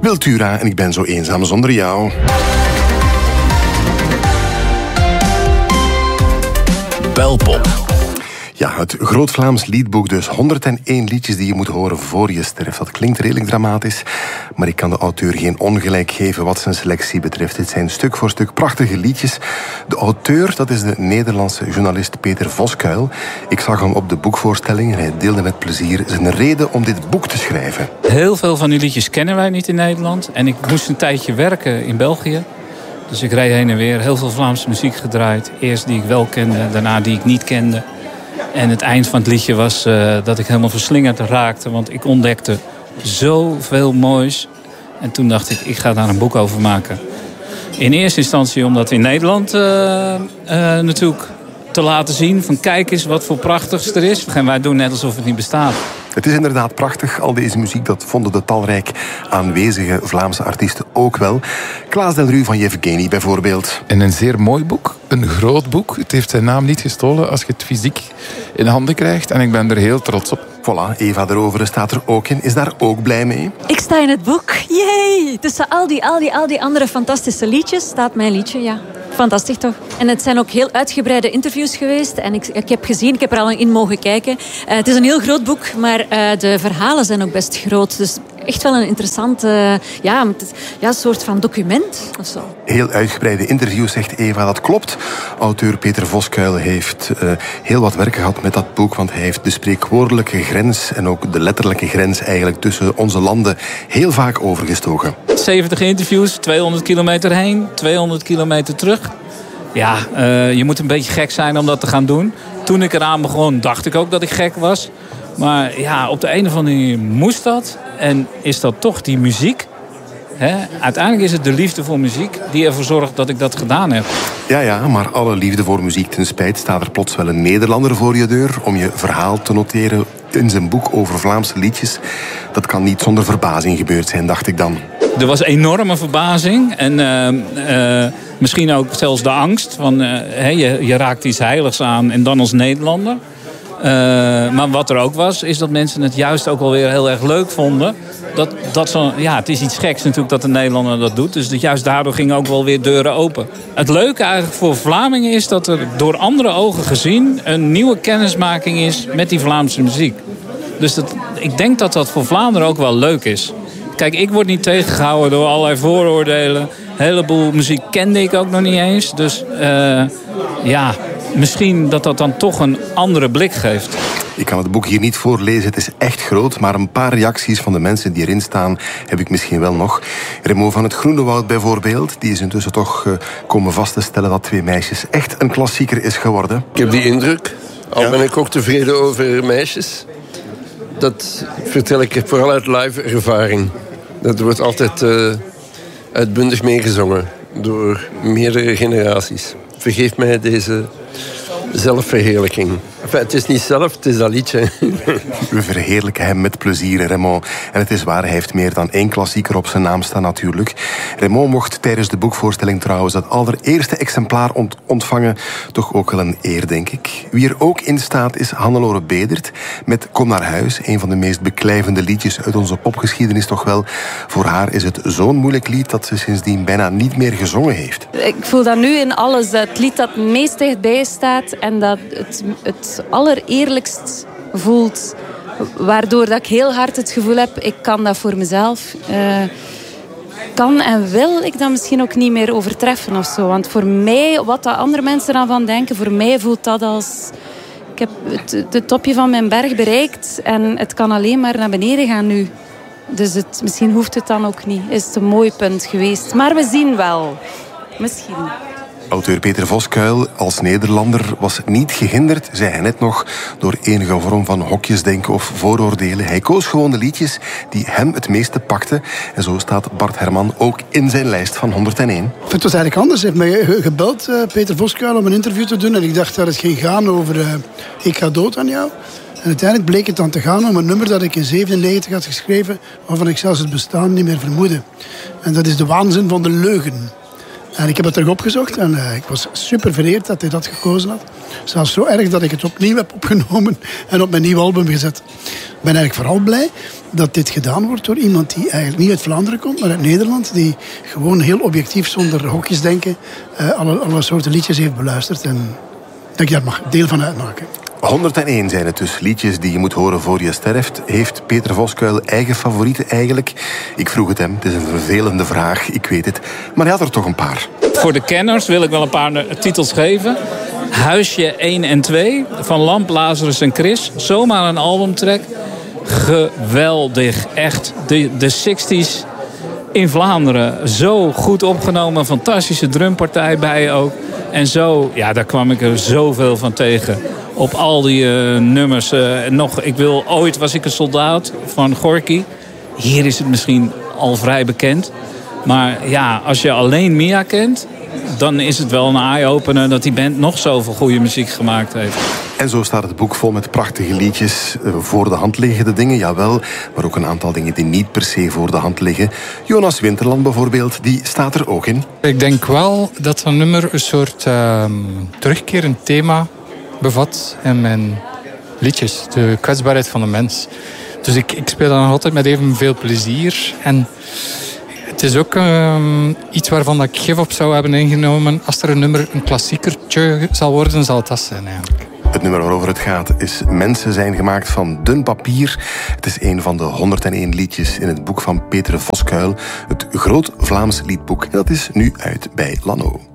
Wiltura en ik ben zo eenzaam zonder jou. Belpop. Ja, het Groot-Vlaams liedboek dus. 101 liedjes die je moet horen voor je sterft. Dat klinkt redelijk dramatisch, maar ik kan de auteur geen ongelijk geven wat zijn selectie betreft. Het zijn stuk voor stuk prachtige liedjes. De auteur, dat is de Nederlandse journalist Peter Voskuil. Ik zag hem op de boekvoorstelling en hij deelde met plezier zijn reden om dit boek te schrijven. Heel veel van die liedjes kennen wij niet in Nederland. En ik moest een tijdje werken in België. Dus ik reed heen en weer, heel veel Vlaamse muziek gedraaid. Eerst die ik wel kende, daarna die ik niet kende. En het eind van het liedje was dat ik helemaal verslingerd raakte. Want ik ontdekte zoveel moois. En toen dacht ik ga daar een boek over maken. In eerste instantie omdat in Nederland natuurlijk te laten zien. Van kijk eens wat voor prachtigs er is. En wij doen net alsof het niet bestaat. Het is inderdaad prachtig, al deze muziek. Dat vonden de talrijk aanwezige Vlaamse artiesten ook wel. Klaas Delru van Yevgeny bijvoorbeeld. En een zeer mooi boek, een groot boek. Het heeft zijn naam niet gestolen als je het fysiek in handen krijgt. En ik ben er heel trots op. Voilà, Eva de Rovere staat er ook in. Is daar ook blij mee? Ik sta in het boek. Yay! Tussen al die andere fantastische liedjes staat mijn liedje, ja. Fantastisch toch? En het zijn ook heel uitgebreide interviews geweest. En ik heb gezien, ik heb er al in mogen kijken. Het is een heel groot boek, maar de verhalen zijn ook best groot. Dus echt wel een interessante soort van document of zo. Heel uitgebreide interviews, zegt Eva, dat klopt. Auteur Peter Voskuil heeft heel wat werk gehad met dat boek, want hij heeft de spreekwoordelijke grens en ook de letterlijke grens eigenlijk tussen onze landen heel vaak overgestoken. 70 interviews, 200 kilometer heen, 200 kilometer terug. Ja, je moet een beetje gek zijn om dat te gaan doen. Toen ik eraan begon, dacht ik ook dat ik gek was. Maar ja, op de een of andere manier moest dat. En is dat toch die muziek? Uiteindelijk is het de liefde voor muziek die ervoor zorgt dat ik dat gedaan heb. Ja, maar alle liefde voor muziek ten spijt staat er plots wel een Nederlander voor je deur om je verhaal te noteren in zijn boek over Vlaamse liedjes. Dat kan niet zonder verbazing gebeurd zijn, dacht ik dan. Er was enorme verbazing en misschien ook zelfs de angst. Van, je raakt iets heiligs aan en dan als Nederlander. Maar wat er ook was, is dat mensen het juist ook alweer heel erg leuk vonden. Het is iets geks natuurlijk dat de Nederlander dat doet. Dus juist daardoor gingen ook wel weer deuren open. Het leuke eigenlijk voor Vlamingen is dat er door andere ogen gezien een nieuwe kennismaking is met die Vlaamse muziek. Dus ik denk dat dat voor Vlaanderen ook wel leuk is. Kijk, ik word niet tegengehouden door allerlei vooroordelen. Een heleboel muziek kende ik ook nog niet eens. Dus misschien dat dan toch een andere blik geeft. Ik kan het boek hier niet voorlezen, het is echt groot, maar een paar reacties van de mensen die erin staan heb ik misschien wel nog. Remo van het Groenewoud bijvoorbeeld, die is intussen toch komen vast te stellen dat Twee Meisjes echt een klassieker is geworden. Ik heb die indruk, al ben ik ook tevreden over Meisjes. Dat vertel ik vooral uit live ervaring. Dat wordt altijd uitbundig meegezongen door meerdere generaties. Vergeef mij deze zelfverheerlijking. Enfin, het is niet zelf, het is dat liedje. We verheerlijken hem met plezier, Raymond. En het is waar, hij heeft meer dan 1 klassieker op zijn naam staan natuurlijk. Raymond mocht tijdens de boekvoorstelling trouwens dat allereerste exemplaar ontvangen. Toch ook wel een eer, denk ik. Wie er ook in staat is Hannelore Bedert met Kom naar huis. Een van de meest beklijvende liedjes uit onze popgeschiedenis toch wel. Voor haar is het zo'n moeilijk lied dat ze sindsdien bijna niet meer gezongen heeft. Ik voel dat nu in alles. Het lied dat het meest dichtbij staat en dat het allereerlijkst voelt. Waardoor dat ik heel hard het gevoel heb, ik kan dat voor mezelf. Kan en wil ik dat misschien ook niet meer overtreffen of zo. Want voor mij, wat dat andere mensen dan van denken, voor mij voelt dat als... Ik heb het topje van mijn berg bereikt en het kan alleen maar naar beneden gaan nu. Dus misschien hoeft het dan ook niet. Is het een mooi punt geweest. Maar we zien wel. Misschien. Auteur Peter Voskuil als Nederlander was niet gehinderd, zei hij net nog, door enige vorm van hokjesdenken of vooroordelen. Hij koos gewoon de liedjes die hem het meeste pakten. En zo staat Bart Herman ook in zijn lijst van 101. Het was eigenlijk anders. Hij heeft mij gebeld, Peter Voskuil, om een interview te doen. En ik dacht dat het ging gaan over Ik ga dood aan jou. En uiteindelijk bleek het dan te gaan om een nummer dat ik in 1997 had geschreven, waarvan ik zelfs het bestaan niet meer vermoedde. En dat is De waanzin van de leugen. En ik heb het terug opgezocht en ik was super vereerd dat hij dat gekozen had. Zelfs zo erg dat ik het opnieuw heb opgenomen en op mijn nieuw album gezet. Ik ben eigenlijk vooral blij dat dit gedaan wordt door iemand die eigenlijk niet uit Vlaanderen komt, maar uit Nederland. Die gewoon heel objectief, zonder hokjes denken, alle soorten liedjes heeft beluisterd. En dat ik daar mag deel van uitmaken. 101 zijn het dus, liedjes die je moet horen voor je sterft. Heeft Peter Voskuil eigen favorieten eigenlijk? Ik vroeg het hem, het is een vervelende vraag, ik weet het. Maar hij had er toch een paar. Voor de kenners wil ik wel een paar titels geven. Huisje 1 en 2 van Lamp, Lazarus en Chris. Zomaar een albumtrack. Geweldig, echt. De 60s in Vlaanderen. Zo goed opgenomen, fantastische drumpartij bij ook. En zo, ja, daar kwam ik er zoveel van tegen. Op al die nummers. Ooit was ik een soldaat van Gorky. Hier is het misschien al vrij bekend. Maar ja, als je alleen Mia kent, dan is het wel een eye-opener dat die band nog zoveel goede muziek gemaakt heeft. En zo staat het boek vol met prachtige liedjes. Voor de hand liggende dingen, jawel. Maar ook een aantal dingen die niet per se voor de hand liggen. Jonas Winterland bijvoorbeeld, die staat er ook in. Ik denk wel dat dat nummer een soort terugkerend thema bevat in mijn liedjes. De kwetsbaarheid van de mens. Dus ik speel dat nog altijd met evenveel plezier. En het is ook iets waarvan ik gif op zou hebben ingenomen. Als er een nummer een klassiekertje zal worden, zal het dat zijn eigenlijk. Het nummer waarover het gaat is Mensen zijn gemaakt van dun papier. Het is een van de 101 liedjes in het boek van Peter Voskuil. Het Groot Vlaams Liedboek. En dat is nu uit bij Lano.